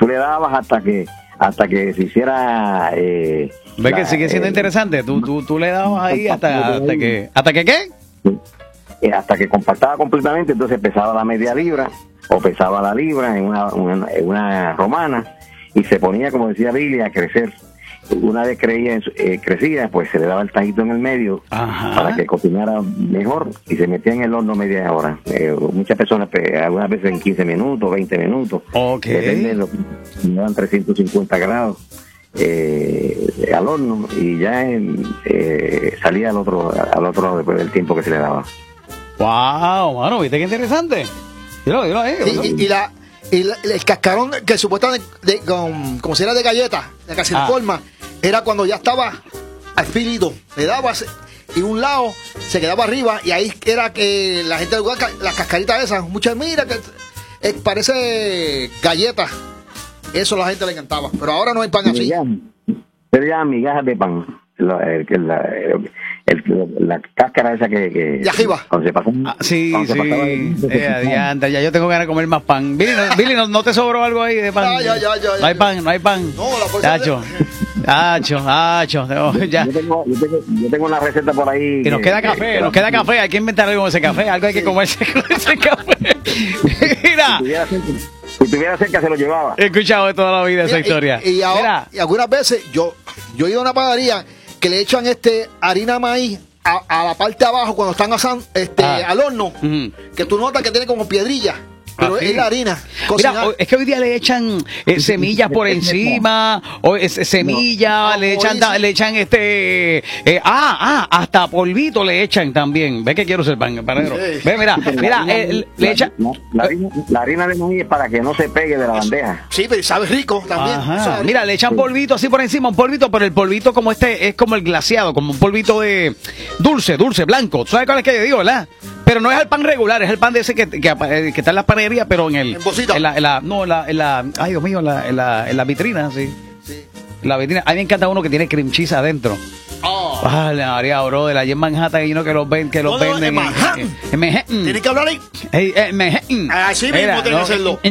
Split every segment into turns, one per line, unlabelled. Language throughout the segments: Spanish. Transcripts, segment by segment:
le dabas hasta que se hiciera...
¿Ves que sigue siendo interesante? Tú le dabas ahí hasta que ¿qué?
Hasta que compactaba completamente, entonces pesaba la media libra o pesaba la libra en una romana y se ponía, como decía Billy, a crecer. Una vez crecía, pues se le daba el tajito en el medio. Ajá. Para que cocinara mejor y se metía en el horno media hora. Muchas personas, algunas veces en 15 minutos, 20 minutos.
Okay.
Depende de lo que dan 350 grados al horno y ya salía al otro lado después del tiempo que se le daba.
¡Wow! Mano, ¿viste qué interesante? Dilo ahí.
Y el cascarón que supuestamente como si era de galleta, de casi forma, era cuando ya estaba al filito, le dabas y un lado se quedaba arriba y ahí era que la gente las cascaritas esas, muchas mira que parece galleta, eso a la gente le encantaba, pero ahora no hay pan así.
Pero ya migajas de pan, la cáscara esa que
de arriba.
Cuando se pasó,
sí. Ya yo tengo ganas de comer más pan. Billy, ¿no te sobró algo ahí de pan?
Ya.
No hay pan.
No, la cosa
Tacho. Ya.
Yo tengo una receta por ahí.
Y nos queda café. Hay que inventar algo con ese café. Algo hay que comerse con ese café. Mira.
Si tuviera cerca se lo llevaba.
He escuchado de toda la vida esa historia.
Y algunas veces yo he ido a una panadería que le echan harina de maíz a la parte de abajo cuando están asando al horno, que tú notas que tiene como piedrilla. Pero es la harina.
Mira, es que hoy día le echan semillas por encima, le echan hasta polvito le echan también. Ve que quiero ser panadero. Ve, mira, le echan
la harina de maíz para que no se pegue de la bandeja.
Sí, pero sabe rico también.
Mira, le echan polvito así por encima, un polvito, pero el polvito como es como el glaseado, como un polvito de dulce, blanco. ¿Sabes cuál es que yo digo, verdad? Pero no es el pan regular, es el pan de ese que está en las panaderías, pero en la vitrina, sí. La vitrina. A mí me encanta uno que tiene cream cheese adentro. Vale, María, brother, allí en Manhattan hay uno que los venden. En Manhattan.
Tienes que hablar ahí.
Manhattan.
Así mismo tienes que hacerlo.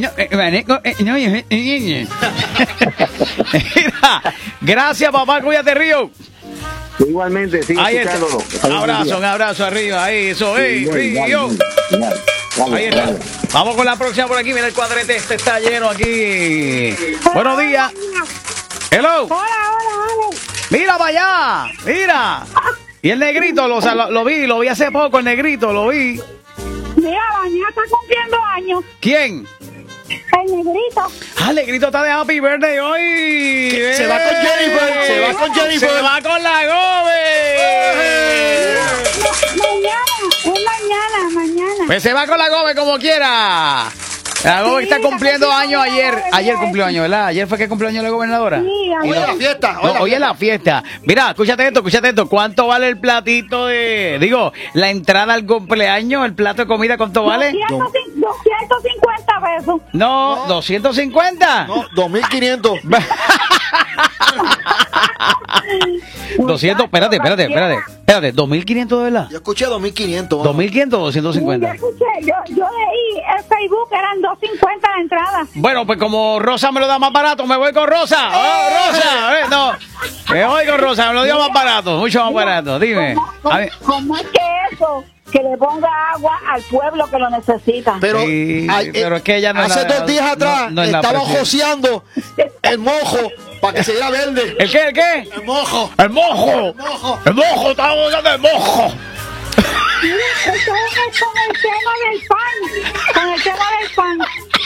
Mira, gracias, papá, cuídate, Río.
Igualmente, sigue escuchándolo.
Un abrazo arriba, ahí, eso, Río. Ahí está. Vamos con la próxima por aquí. Mira, el cuadrete está lleno aquí. Buenos días. Hello.
Hola.
Mira para allá. Mira. Y el negrito, lo vi hace poco, el negrito, lo vi.
Mira, mañana está cumpliendo años.
¿Quién?
El negrito.
El negrito está de Happy Birthday hoy.
Se va con Jennifer.
Se va con la Gobe.
Mañana.
Pues se va con la Gobe como quiera. La Gobe está cumpliendo años ayer. Ayer cumplió años, ¿verdad? Ayer fue que cumplió años la gobernadora.
Sí,
hoy es la fiesta.
Hoy es la fiesta. Mira, escúchate esto. ¿Cuánto vale el platito la entrada al cumpleaños? ¿El plato de comida cuánto vale?
250 pesos.
No, 250.
No, 2.500.
200, espérate, 2.500 de verdad.
Yo escuché 2.500.
2.500 o 250.
Yo leí en Facebook eran 250 la entrada.
Bueno, pues como Rosa me lo da más barato, me voy con Rosa. Me voy con Rosa, me lo dio más barato, mucho más barato. Dime.
¿Cómo es que eso? Que le ponga agua al pueblo que lo necesita.
Pero,
pero es que ella no
hace 2 días atrás estaba joseando el mojo para que se diera verde.
¿El qué?
El mojo.
Estaba joseando el mojo.
Esto es con el tema del pan.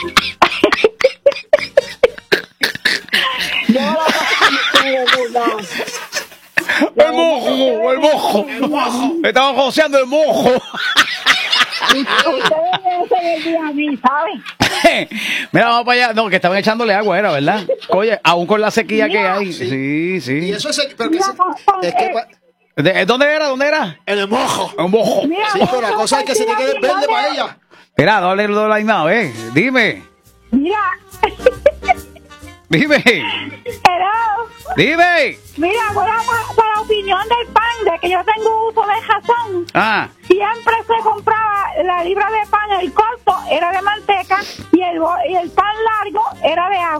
El mojo. Estaba joseando el mojo. Mira, vamos para allá. No, que estaban echándole agua, era, ¿verdad? Oye, aún con la sequía que hay. Sí.
Y eso es
¿Dónde era?
En el mojo.
Un mojo.
Sí, pero la cosa es que se tiene que ver verde para ella.
Mira, dale la misma vez. Dime.
Mira.
Dime.
Mira, para la opinión del pan, de que yo tengo uso de jazón. Siempre se compraba la libra de pan, el corto era de manteca y el pan largo era de agua.